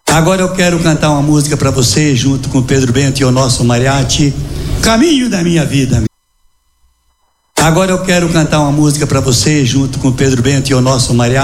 Agora eu quero cantar uma música para você, junto com Pedro Bento e o nosso mariachi, Caminho da Minha Vida. Agora eu quero cantar uma música para você, junto com Pedro Bento e o nosso mariachi.